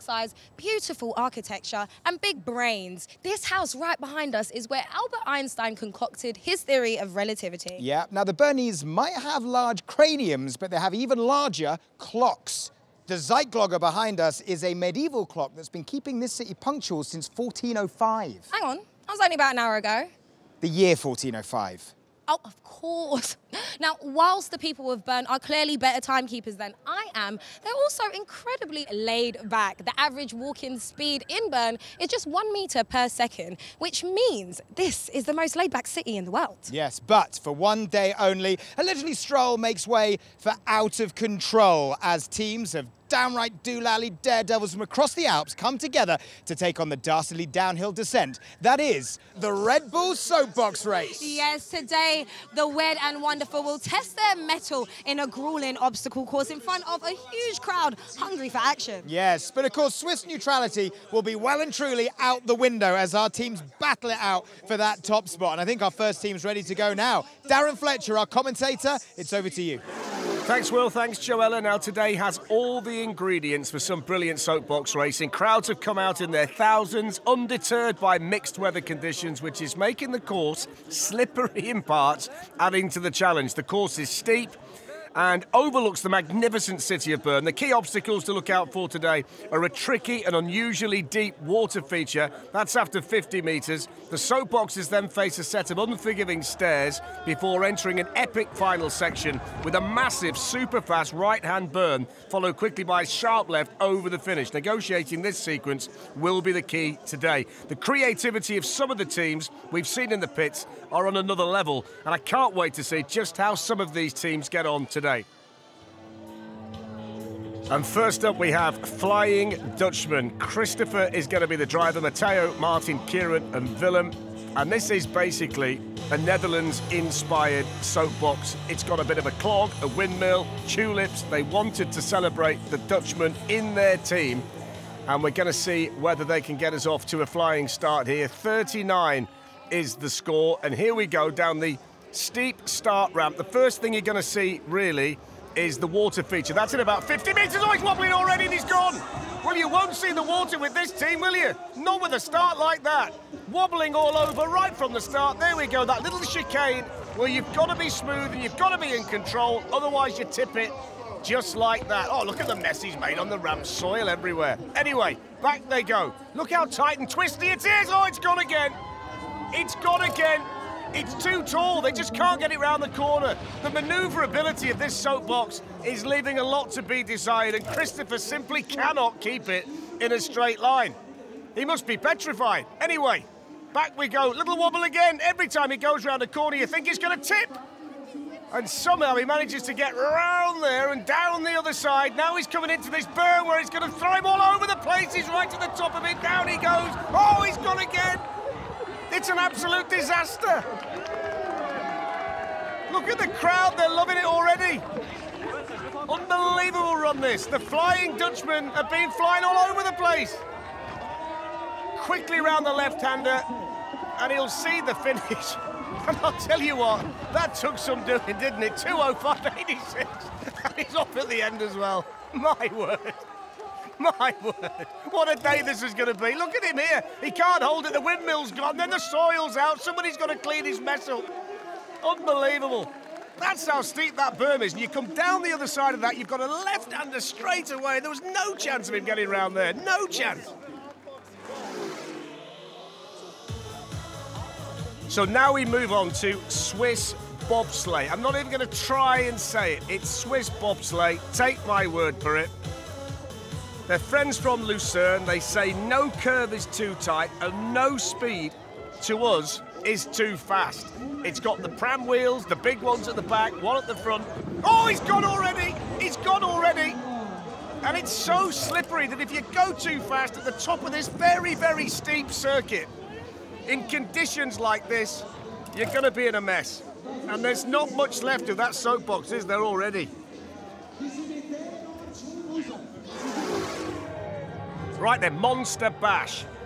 size, beautiful architecture, and big brains. This house right behind us is where Albert Einstein concocted his theory of relativity. Yeah, now the Bernese might have large craniums, but they have even larger clocks. The Zeitglogge behind us is a medieval clock that's been keeping this city punctual since 1405. Hang on, that was only about an hour ago. The year 1405. Oh, of course. Now, whilst the people of Bern are clearly better timekeepers than I am, they're also incredibly laid back. The average walk-in speed in Bern is just 1 meter per second, which means this is the most laid-back city in the world. Yes, but for one day only, a leisurely stroll makes way for out of control as teams of downright doolally daredevils from across the Alps come together to take on the dastardly downhill descent that is the Red Bull Soapbox Race. Yes, today the Weird and Wonderful will test their mettle in a grueling obstacle course in front of a huge crowd hungry for action. Yes, but of course Swiss neutrality will be well and truly out the window as our teams battle it out for that top spot. And I think our first team's ready to go now. Darren Fletcher, our commentator, it's over to you. Thanks, Will. Thanks, Joella. Now, today has all the ingredients for some brilliant soapbox racing. Crowds have come out in their thousands, undeterred by mixed weather conditions, which is making the course slippery in parts, adding to the challenge. The course is steep and overlooks the magnificent city of Bern. The key obstacles to look out for today are a tricky and unusually deep water feature. That's after 50 metres. The soapboxes then face a set of unforgiving stairs before entering an epic final section with a massive, super-fast right-hand burn, followed quickly by a sharp left over the finish. Negotiating this sequence will be the key today. The creativity of some of the teams we've seen in the pits are on another level, and I can't wait to see just how some of these teams get on today. And first up we have Flying Dutchman. Christopher is going to be the driver, Matteo, Martin, Kieran and Willem. And this is basically a Netherlands-inspired soapbox. It's got a bit of a clog, a windmill, tulips. They wanted to celebrate the Dutchman in their team. And we're going to see whether they can get us off to a flying start here. 39 is the score. And here we go down the steep start ramp. The first thing you're going to see, really, is the water feature. That's in about 50 metres. Oh, he's wobbling already and he's gone. Well, you won't see the water with this team, will you? Not with a start like that. Wobbling all over right from the start. There we go, that little chicane where you've got to be smooth and you've got to be in control, otherwise you tip it just like that. Oh, look at the mess he's made on the ramp, soil everywhere. Anyway, back they go. Look how tight and twisty it is. Oh, it's gone again. It's gone again. It's too tall, they just can't get it round the corner. The manoeuvrability of this soapbox is leaving a lot to be desired, and Christopher simply cannot keep it in a straight line. He must be petrified. Anyway, back we go. Little wobble again. Every time he goes round a corner, you think he's going to tip. And somehow he manages to get round there and down the other side. Now he's coming into this burn where he's going to throw him all over the place. He's right to the top of it. Down he goes. Oh, he's gone again. It's an absolute disaster. Look at the crowd, they're loving it already. Unbelievable run this. The Flying Dutchman have been flying all over the place. Quickly round the left-hander, and he'll see the finish. And I'll tell you what, that took some doing, didn't it? 2:05.86. And he's off at the end as well. My word. My word, what a day this is going to be. Look at him here. He can't hold it. The windmill's gone. Then the soil's out. Somebody's got to clean his mess up. Unbelievable. That's how steep that berm is. And you come down the other side of that, you've got a left-hander straight away. There was no chance of him getting round there. No chance. So now we move on to Swiss bobsleigh. I'm not even going to try and say it. It's Swiss bobsleigh. Take my word for it. They're friends from Lucerne. They say no curve is too tight and no speed, to us, is too fast. It's got the pram wheels, the big ones at the back, one at the front. Oh, he's gone already! He's gone already! And it's so slippery that if you go too fast at the top of this very, very steep circuit, in conditions like this, you're going to be in a mess. And there's not much left of that soapbox, is there, already? Right then, Monster Bash.